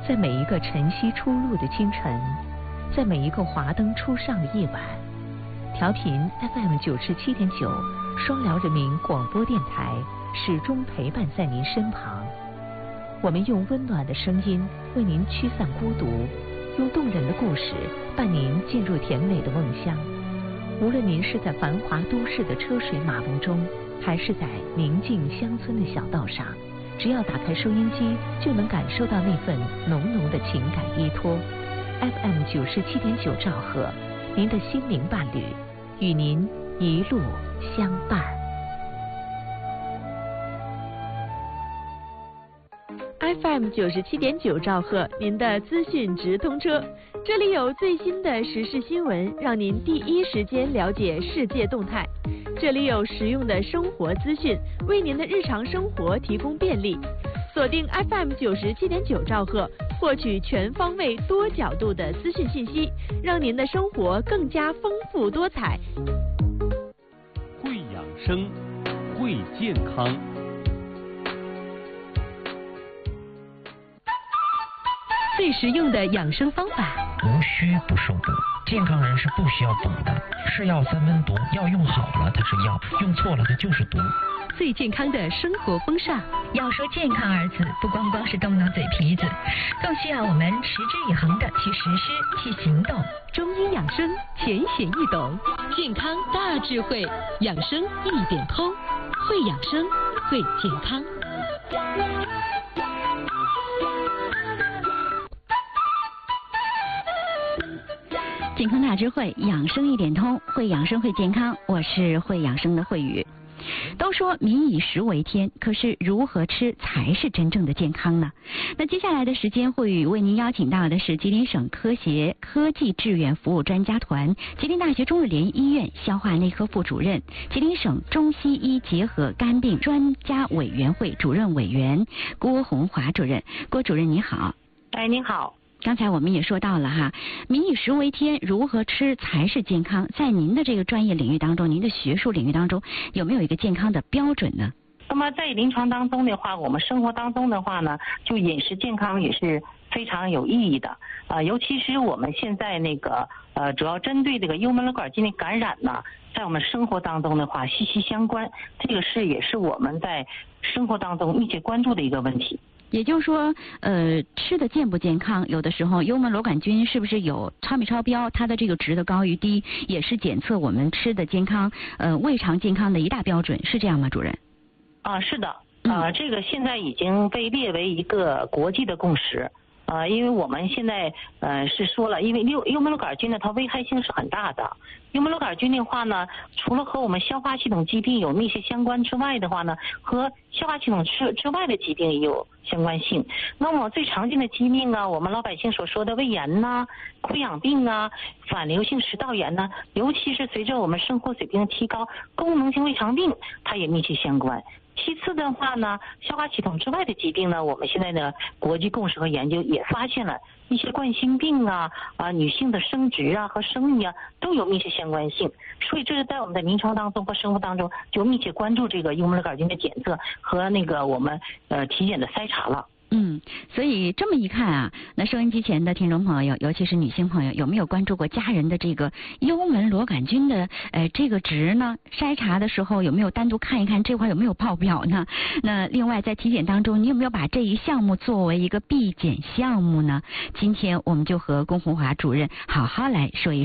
在每一个晨曦初露的清晨，在每一个华灯初上的夜晚，调频 FM97.9双辽人民广播电台始终陪伴在您身旁。我们用温暖的声音为您驱散孤独，用动人的故事伴您进入甜美的梦乡。无论您是在繁华都市的车水马龙中，还是在宁静乡村的小道上，只要打开收音机，就能感受到那份浓浓的情感依托。FM97.9兆赫，您的心灵伴侣，与您一路相伴。 FM97.9兆赫，您的资讯直通车，这里有最新的时事新闻，让您第一时间了解世界动态。这里有实用的生活资讯，为您的日常生活提供便利。锁定 FM97.9兆赫，获取全方位、多角度的资讯信息，让您的生活更加丰富多彩。 会养生，会健康。 最实用的养生方法， 无需不受补。健康人是不需要补的，是药三分毒，药用好了它是药，用错了它就是毒。 最健康的生活风尚， 要说健康二字，不光光是动动嘴皮子，更需要我们持之以恒的去实施、去行动。 中医养生浅显易懂，健康大智慧，养生一点通，会养生，会健康。 健康大智慧，养生一点通，会养生会健康。我是会养生的慧宇。都说民以食为天，可是如何吃才是真正的健康呢？那接下来的时间，慧宇为您邀请到的是吉林省科协科技志愿服务专家团、吉林大学中日联医院消化内科副主任、吉林省中西医结合肝病专家委员会主任委员郭红华主任。郭主任你好。 哎，您好。 刚才我们也说到了哈，民以食为天，如何吃才是健康？在您的这个专业领域当中，您的学术领域当中，有没有一个健康的标准呢？ 那么在临床当中的话，我们生活当中的话呢，就饮食健康也是非常有意义的尤其是我们现在那个主要针对这个幽门螺杆菌的感染呢，在我们生活当中的话息息相关，这个也是我们在生活当中密切关注的一个问题。 也就是说，吃的健不健康，有的时候幽门螺杆菌是不是有超没超标，它的这个值的高与低，也是检测我们吃的健康，胃肠健康的一大标准，是这样吗，主任？ 是的，这个现在已经被列为一个国际的共识。因为我们现在是说了，因为幽门螺杆菌呢，它危害性是很大的。幽门螺杆菌的话呢，除了和我们消化系统疾病有密切相关之外的话呢，和消化系统之外的疾病也有相关性。那么最常见的疾病啊，我们老百姓所说的胃炎呐、溃疡病啊、反流性食道炎呐，尤其是随着我们生活水平的提高，功能性胃肠病它也密切相关。其次的话呢，消化系统之外的疾病呢，我们现在的国际共识和研究也发现了一些冠心病啊、女性的生殖啊和生育啊都有密切相关性，所以这是在我们的临床当中和生活当中就密切关注这个幽门螺杆菌的检测和那个我们体检的筛查了。 所以这么一看啊，那收音机前的听众朋友，尤其是女性朋友，有没有关注过家人的这个幽门螺杆菌的这个值呢？筛查的时候有没有单独看一看这块有没有爆表呢？那另外在体检当中，你有没有把这一项目作为一个必检项目呢？今天我们就和龚红华主任好好来说一说。